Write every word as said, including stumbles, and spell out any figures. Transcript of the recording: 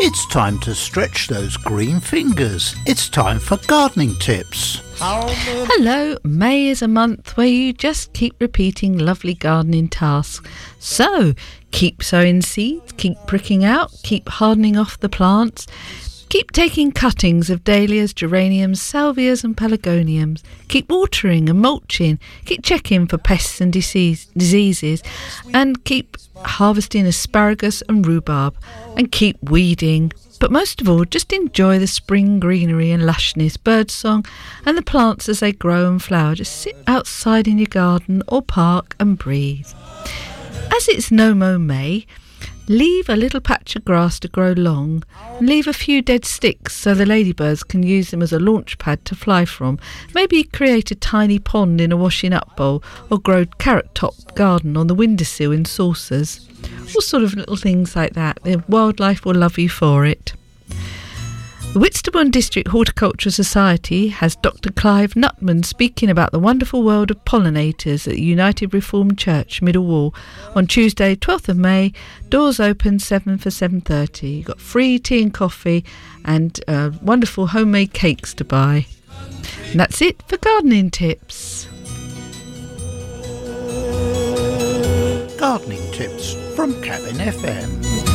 It's time to stretch those green fingers. It's time for gardening tips. Hello, May is a month where you just keep repeating lovely gardening tasks. So, keep sowing seeds, keep pricking out, keep hardening off the plants, keep taking cuttings of dahlias, geraniums, salvias and pelargoniums, keep watering and mulching, keep checking for pests and disease, diseases, and keep harvesting asparagus and rhubarb, and keep weeding. But most of all, just enjoy the spring greenery and lushness, birdsong and the plants as they grow and flower. Just sit outside in your garden or park and breathe. As it's no-mow May, leave a little patch of grass to grow long and leave a few dead sticks so the ladybirds can use them as a launch pad to fly from. Maybe create a tiny pond in a washing up bowl or grow carrot top garden on the windowsill in saucers. All sort of little things like that. The wildlife will love you for it. The Whitstable District Horticultural Society has Doctor Clive Nutman speaking about the wonderful world of pollinators at United Reformed Church, Middle Wall, on Tuesday, twelfth of May. Doors open seven for seven thirty. You've got free tea and coffee and uh, wonderful homemade cakes to buy. And that's it for gardening tips. Gardening tips from Cabin F M.